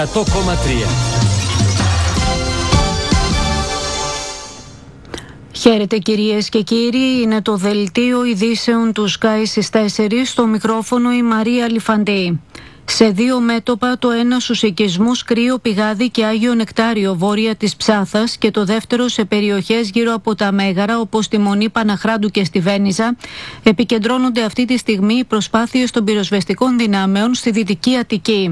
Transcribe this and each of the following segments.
100,3. Χαίρετε κυρίες και κύριοι, είναι το δελτίο ειδήσεων του Sky στις 4, στο μικρόφωνο η Μαρία Λιφαντή. Σε δύο μέτωπα, το ένα στους οικισμούς Κρύο Πηγάδι και Άγιο Νεκτάριο βόρεια της Ψάθας και το δεύτερο σε περιοχές γύρω από τα Μέγαρα όπως τη Μονή Παναχράντου και στη Βένιζα, επικεντρώνονται αυτή τη στιγμή οι προσπάθειες των πυροσβεστικών δυνάμεων στη Δυτική Αττική.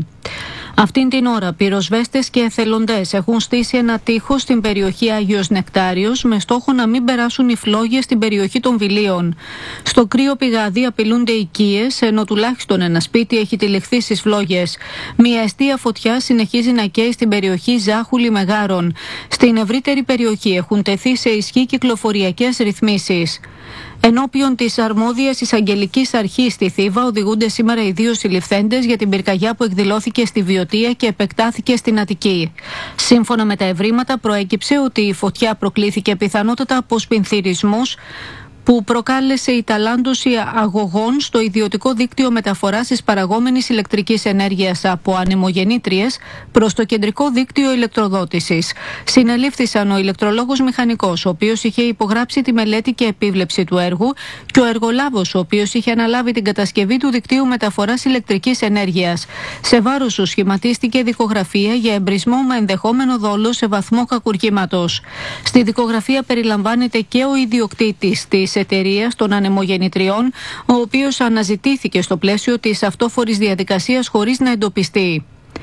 Αυτήν την ώρα, πυροσβέστες και εθελοντές έχουν στήσει ένα τείχος στην περιοχή Άγιος Νεκτάριος με στόχο να μην περάσουν οι φλόγες στην περιοχή των Βιλίων. Στο Κρύο Πηγάδι απειλούνται οικίες, ενώ τουλάχιστον ένα σπίτι έχει τυλιχθεί στις φλόγες. Μια εστία φωτιά συνεχίζει να καίει στην περιοχή Ζάχουλη Μεγάρων. Στην ευρύτερη περιοχή έχουν τεθεί σε ισχύ κυκλοφοριακές ρυθμίσεις. Ενώπιον της αρμόδιας εισαγγελικής αρχής στη Θήβα οδηγούνται σήμερα οι δύο συλληφθέντες για την πυρκαγιά που εκδηλώθηκε στη Βιωτία και επεκτάθηκε στην Αττική. Σύμφωνα με τα ευρήματα, προέκυψε ότι η φωτιά προκλήθηκε πιθανότατα από σπινθυρισμούς που προκάλεσε η ταλάντωση αγωγών στο ιδιωτικό δίκτυο μεταφοράς της παραγόμενης ηλεκτρικής ενέργειας από ανεμογεννήτριες προς το κεντρικό δίκτυο ηλεκτροδότησης. Συνελήφθησαν ο ηλεκτρολόγος μηχανικός, ο οποίος είχε υπογράψει τη μελέτη και επίβλεψη του έργου, και ο εργολάβος, ο οποίος είχε αναλάβει την κατασκευή του δικτύου μεταφοράς ηλεκτρικής ενέργειας. Σε βάρος του σχηματίστηκε δικογραφία για εμπρισμό με ενδεχόμενο δόλο σε βαθμό κακουργήματος. Στη δικογραφία περιλαμβάνεται και ο ιδιοκτήτης της εταιρείας των ανεμογεννητριών, ο οποίος αναζητήθηκε στο πλαίσιο της αυτόφορης διαδικασίας χωρίς να εντοπιστεί.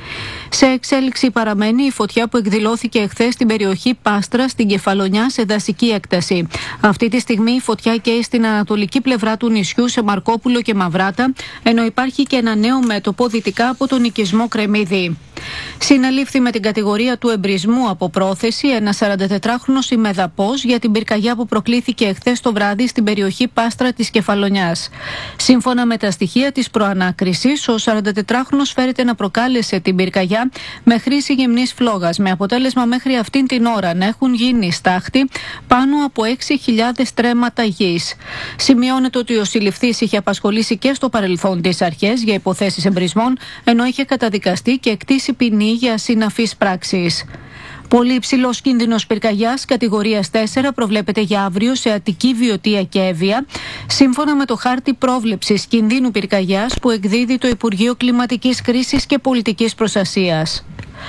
Σε εξέλιξη παραμένει η φωτιά που εκδηλώθηκε εχθές στην περιοχή Πάστρα στην Κεφαλονιά σε δασική έκταση. Αυτή τη στιγμή η φωτιά καίει στην ανατολική πλευρά του νησιού σε Μαρκόπουλο και Μαυράτα, ενώ υπάρχει και ένα νέο μέτωπο δυτικά από τον οικισμό Κρεμμύδη. Συνελήφθη με την κατηγορία του εμπρισμού από πρόθεση ένας 44χρονος ημεδαπός για την πυρκαγιά που προκλήθηκε εχθές το βράδυ στην περιοχή Πάστρα της Κεφαλονιάς. Σύμφωνα με τα στοιχεία της προανάκρισης, ο 44χρονος φέρεται να προκάλεσε την πυρκαγιά με χρήση γυμνής φλόγας, με αποτέλεσμα μέχρι αυτήν την ώρα να έχουν γίνει στάχτη πάνω από 6.000 στρέμματα γης. Σημειώνεται ότι ο συλληφθής είχε απασχολήσει και στο παρελθόν τις αρχές για υποθέσεις εμπρισμών, ενώ είχε καταδικαστεί και εκτίσει ποινή για συναφείς πράξεις. Πολύ υψηλός κίνδυνος πυρκαγιάς κατηγορίας 4 προβλέπεται για αύριο σε Αττική, Βιωτία και Εύβοια, σύμφωνα με το χάρτη πρόβλεψης κινδύνου πυρκαγιάς που εκδίδει το Υπουργείο Κλιματικής Κρίσης και Πολιτικής Προστασίας.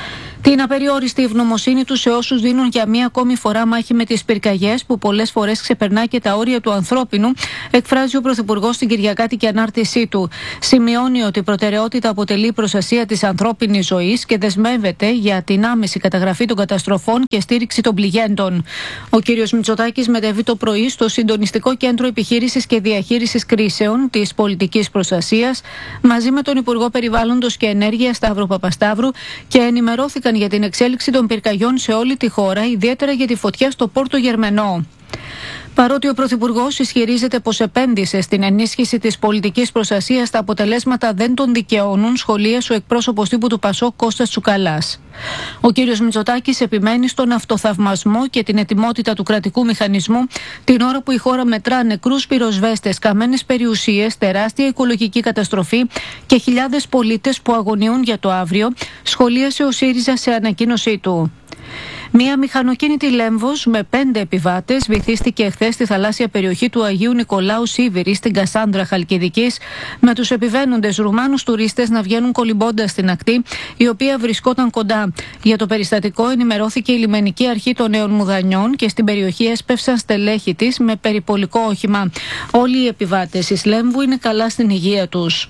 Την απεριόριστη ευγνωμοσύνη του σε όσους δίνουν για μία ακόμη φορά μάχη με τις πυρκαγιές, που πολλές φορές ξεπερνά και τα όρια του ανθρώπινου, εκφράζει ο Πρωθυπουργός στην Κυριακάτικη ανάρτησή του. Σημειώνει ότι η προτεραιότητα αποτελεί η προστασία της ανθρώπινης ζωής και δεσμεύεται για την άμεση καταγραφή των καταστροφών και στήριξη των πληγέντων. Ο κ. Μητσοτάκης μετέβη το πρωί στο Συντονιστικό Κέντρο Επιχείρησης και Διαχείρισης Κρίσεων της Πολιτικής Προστασίας μαζί με τον Υπουργό Περιβάλλοντος και Ενέργειας Σταύρο Παπασταύρου και ενημερώθηκαν για την εξέλιξη των πυρκαγιών σε όλη τη χώρα, ιδιαίτερα για τη φωτιά στο Πόρτο Γερμενό. Παρότι ο Πρωθυπουργός ισχυρίζεται πως επένδυσε στην ενίσχυση της πολιτικής προστασίας, τα αποτελέσματα δεν τον δικαιώνουν, σχολίασε ο εκπρόσωπος τύπου του ΠΑΣΟΚ Κώστας Τσουκαλάς. Ο κ. Μητσοτάκης επιμένει στον αυτοθαυμασμό και την ετοιμότητα του κρατικού μηχανισμού την ώρα που η χώρα μετρά νεκρούς πυροσβέστες, καμένες περιουσίες, τεράστια οικολογική καταστροφή και χιλιάδες πολίτες που αγωνιούν για το αύριο, σχολίασε ο ΣΥΡΙΖΑ σε ανακοίνωσή του. Μία μηχανοκίνητη Λέμβος με 5 επιβάτες βυθίστηκε εχθές στη θαλάσσια περιοχή του Αγίου Νικολάου Σίβηρη στην Κασάνδρα Χαλκιδικής, με τους επιβαίνοντες Ρουμάνους τουρίστες να βγαίνουν κολυμπώντας στην ακτή, η οποία βρισκόταν κοντά. Για το περιστατικό ενημερώθηκε η λιμενική αρχή των Νέων Μουδανιών και στην περιοχή έσπευσαν στελέχη της με περιπολικό όχημα. Όλοι οι επιβάτες της Λέμβου είναι καλά στην υγεία τους.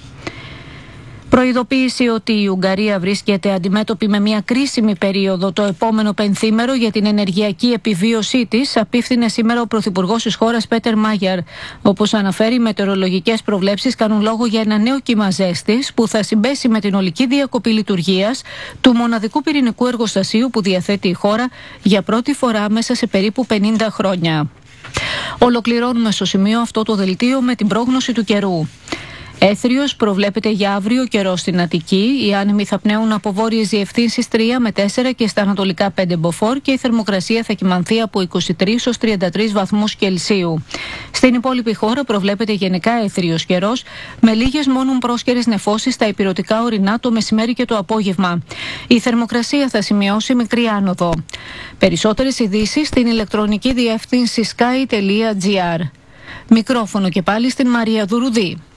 Προειδοποίηση ότι η Ουγγαρία βρίσκεται αντιμέτωπη με μια κρίσιμη περίοδο το επόμενο πενθήμερο για την ενεργειακή επιβίωσή της, απίφθινε σήμερα ο Πρωθυπουργός της χώρας Πέτερ Μάγιαρ. Όπως αναφέρει, οι μετεωρολογικές προβλέψεις κάνουν λόγο για ένα νέο κύμα ζέστης που θα συμπέσει με την ολική διακοπή λειτουργίας του μοναδικού πυρηνικού εργοστασίου που διαθέτει η χώρα για πρώτη φορά μέσα σε περίπου 50 χρόνια. Ολοκληρώνουμε στο σημείο αυτό το δελτίο με την πρόγνωση του καιρού. Έθριος προβλέπεται για αύριο καιρό στην Αττική. Οι άνεμοι θα πνέουν από βόρειες διευθύνσεις 3 με 4 και στα ανατολικά 5 μποφόρ και η θερμοκρασία θα κυμανθεί από 23 ως 33 βαθμούς Κελσίου. Στην υπόλοιπη χώρα προβλέπεται γενικά έθριος καιρός με λίγες μόνο πρόσκαιρες νεφώσεις στα ηπειρωτικά ορεινά το μεσημέρι και το απόγευμα. Η θερμοκρασία θα σημειώσει μικρή άνοδο. Περισσότερες ειδήσεις στην ηλεκτρονική διεύθυνση sky.gr. Μικρόφωνο και πάλι στην Μαρία Δουρουδή.